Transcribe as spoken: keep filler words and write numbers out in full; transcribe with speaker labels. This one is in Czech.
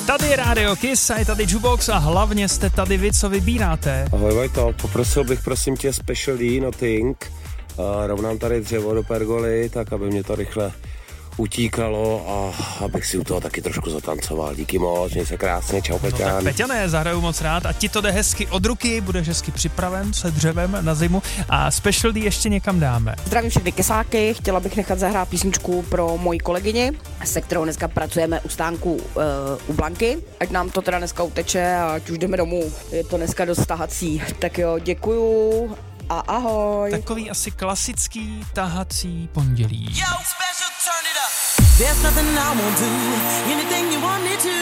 Speaker 1: Tady je Rádio Kiss a je tady Jukebox a hlavně jste tady vy, co vybíráte.
Speaker 2: Ahoj Vojto, poprosil bych prosím tě Special D, Nothing. Uh, rovnám tady dřevo do pergoly, tak aby mě to rychle utíkalo a abych si u toho taky trošku zatancoval. Díky moc, měj se krásně, čau Peťan.
Speaker 1: No tak Peťané, zahraju moc rád a ti to jde hezky od ruky, budeš hezky připraven se dřevem na zimu a Special D ještě někam dáme.
Speaker 3: Zdravím všechny kesáky, chtěla bych nechat zahrát písničku pro moji kolegyni, se kterou dneska pracujeme u stánku uh, u Blanky. Ať nám to teda dneska uteče a ať už jdeme domů. Je to dneska dost tahací. Tak jo, děkuju a ahoj.
Speaker 1: Takový asi klasický tahací pondělí.
Speaker 4: Yo, Special, turn it up. There's nothing I won't do, anything you want me to.